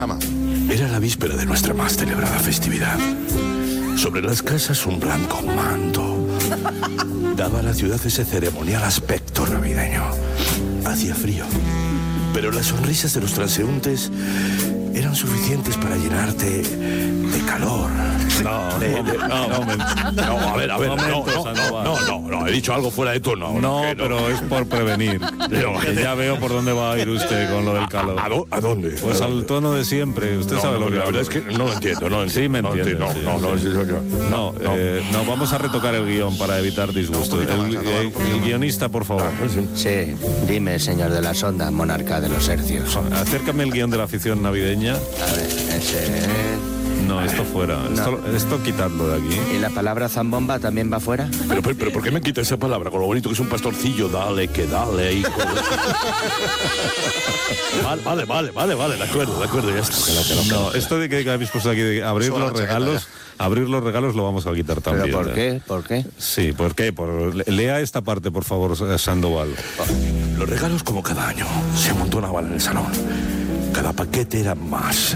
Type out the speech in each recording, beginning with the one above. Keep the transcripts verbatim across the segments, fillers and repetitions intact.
Era la víspera de nuestra más celebrada festividad. Sobre las casas un blanco manto daba a la ciudad ese ceremonial aspecto navideño. Hacía frío, pero las sonrisas de los transeúntes eran suficientes para llenarte de calor. No, de, de, no, no, no, no, a ver, a ver, momento, no, no, no, no, no, he dicho algo fuera de tono. No, no, pero es por prevenir. Pero, que ya veo por dónde va a ir usted con lo del calor. ¿A, a, a dónde? Pues al tono de siempre. Usted no, sabe no, lo que la verdad hablo. es que no lo entiendo, no Sí, me entiende. No, sí, no, no, sí. no, no, no, no, eh, no, vamos a retocar el guión para evitar disgustos. No, el, el, el guionista, por favor. Sí, dime, señor de la sonda, monarca de los hercios. Acércame el guión de la afición navideña. A ver, ese... No, esto fuera. No. Esto, esto quitadlo de aquí. ¿Y la palabra zambomba también va fuera? Pero, pero, pero ¿por qué me quita esa palabra? Con lo bonito que es un pastorcillo, dale, que dale, hijo. Vale, vale, vale, vale, vale, de acuerdo, de acuerdo, ya está. No, esto de que habéis puesto aquí de abrir los regalos, abrir los regalos lo vamos a quitar también. ¿Pero por ¿eh? qué? ¿Por qué? Sí, ¿por qué? Por, lea esta parte, por favor, Sandoval. Los regalos, como cada año, se amontonaban en el salón. Cada paquete era más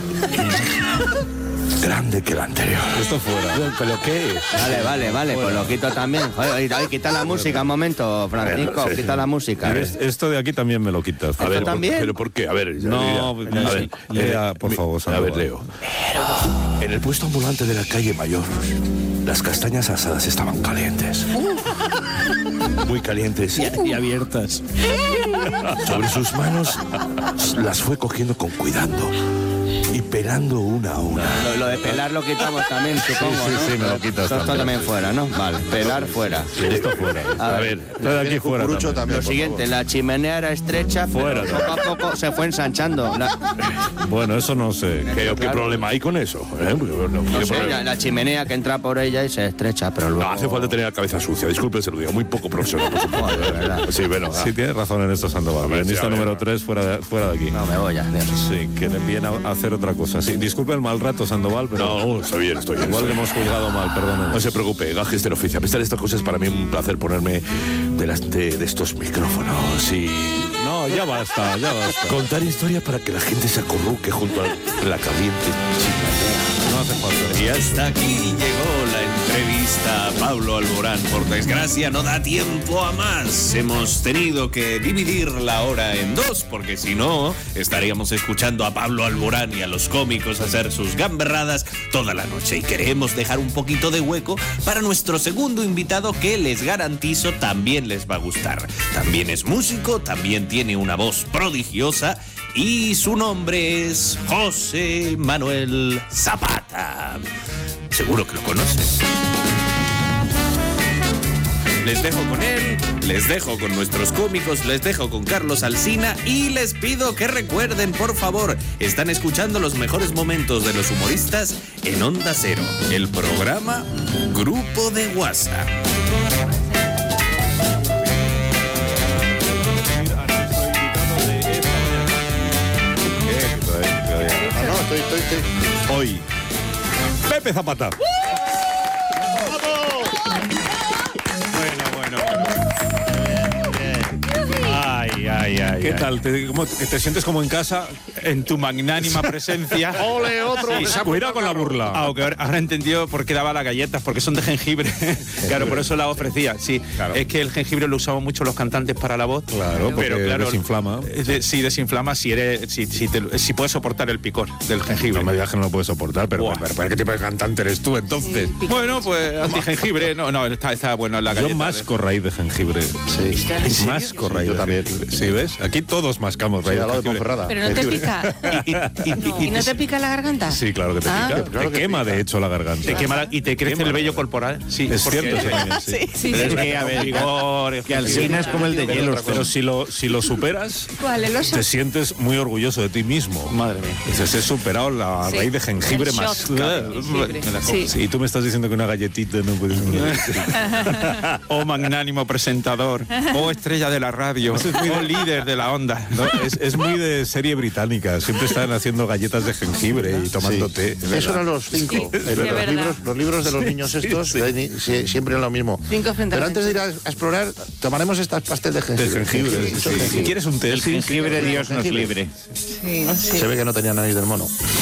grande que el anterior. Esto fuera. ¿Pero qué? Vale, vale, vale, pues lo quito también. Oye, oye, quita la música un momento, Francisco, Sí. quita la música. Es- Esto de aquí también me lo quitas. A ver, ¿por- también? ¿pero por qué? A ver, ya, No, ya, a ver, lea, por mi- favor, A Sandoval. ver, Leo. En el puesto ambulante de la calle Mayor, las castañas asadas estaban calientes. Muy calientes. Y abiertas. Sobre sus manos las fue cogiendo con cuidado y pelando una a una. Lo, lo de pelar lo quitamos también, supongo, sí, ¿no? sí, me lo quitas Esto también. también fuera, ¿no? Vale, pelar fuera. Esto fuera. A A ver, ver, esto de aquí fuera también. Lo siguiente, la chimenea era estrecha, Fuera. pero poco a poco se fue ensanchando. La, Bueno, eso no sé. ¿Qué, qué Claro. problema hay con eso? ¿Eh? No, no ¿qué sé, problema? la, la chimenea que entra por ella y se estrecha, pero luego... No, hace falta tener la cabeza sucia, disculpe, se lo digo, muy poco profesional, por supuesto. Joder, de verdad. Sí, bueno, Sí, tienes razón en esto, Sandoval. ver, sí, Guionista a ver, número a ver. tres, fuera de, fuera de aquí. No, me voy ya, Dios. Sí, que le viene a hacer otra cosa. Sí, disculpe el mal rato, Sandoval, pero no, no, está bien, estoy bien. igual estoy le bien. hemos juzgado mal, perdónenos. No se preocupe, gajes del oficio. A pesar de estas cosas, para mí es un placer ponerme delante de estos micrófonos y No, ya basta, ya basta. contar historias para que la gente se acurruque junto a la caliente chimenea. No hace falta. Y hasta aquí llegó la entrevista a Pablo Alborán. Por desgracia no da tiempo a más. Hemos tenido que dividir la hora en dos, porque si no, estaríamos escuchando a Pablo Alborán y a los cómicos hacer sus gamberradas toda la noche. Y queremos dejar un poquito de hueco para nuestro segundo invitado, que les garantizo también les va a gustar. También es músico, también tiene una voz prodigiosa y su nombre es José Manuel Zapata. Seguro que lo conoces. Les dejo con él, les dejo con nuestros cómicos, les dejo con Carlos Alsina y les pido que recuerden, por favor, están escuchando los mejores momentos de los humoristas en Onda Cero, el programa Grupo de WhatsApp. No, no, estoy, estoy, estoy. Hoy, Pepe Zapata. Bueno, bueno. Ay, ay, ay. ¿Qué ay. tal? ¿Te, cómo- te sientes como en casa? En tu magnánima presencia. ¡Ole, otro! Sí. Cuidado con la burla. Aunque ahora ahora he entendido por qué daba las galletas, porque son de jengibre. Claro, por eso las ofrecía. Sí, Claro. es que el jengibre lo usamos mucho los cantantes para la voz. Claro, porque desinflama. eh, de- sí, desinflama si eres, si, si, te- si puedes soportar el picor del jengibre. No me digas que no lo puedes soportar, pero, Buah. pero, pero ¿qué tipo de cantante eres tú entonces? Bueno, pues anti-jengibre. No, no, está, está bueno la Yo galleta. masco raíz de jengibre. Sí. Masco raíz de jengibre. Sí, ¿ves? Aquí todos mascamos raíz de jengibre. Pero no te pica. ¿Y no te pica la garganta? Sí, claro que te Ah. pica. Te quema, de hecho, la garganta. Te quema la- y te crece el vello corporal. Sí, Es porque- cierto, sí, también, sí. Sí, sí, Pero sí. es que, a ver, vigor, Que Alsina es como el de hielo. Pero si lo, si lo superas, ¿Cuál? ¿El oso? te sientes muy orgulloso de ti mismo. Madre mía. Dices, he superado la Sí. raíz de jengibre El más. shot de jengibre. Sí. Sí, y tú me estás diciendo que una galletita no puedes. Oh magnánimo presentador, oh estrella de la radio, oh líder de la onda. No, es, es muy de serie británica. Siempre están haciendo galletas de jengibre y tomando té. es verdad. Eso eran los cinco. Sí, Eh, sí, es los, verdad. libros, los libros de los niños estos sí. eh, sie- siempre es lo mismo. Cinco frente a Pero la antes de ir gente. a, a explorar, tomaremos estas pastel de De jengibre. jengibre. Mucho sí. jengibre. ¿Quieres un té? El jengibre Dios nos libre. Sí, sí. Se ve que no tenían nariz del mono.